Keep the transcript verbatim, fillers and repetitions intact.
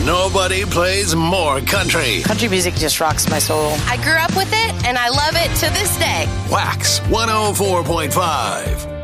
Nobody plays more country. Country music just rocks my soul. I grew up with it, and I love it to this day. Wax one oh four point five.